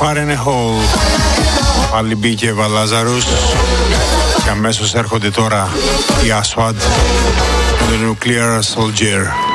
Fire in a Hole. Πάλι μπήκε Βαλάζαρους και αμέσως έρχονται τώρα οι Aswad με το Nuclear Soldier.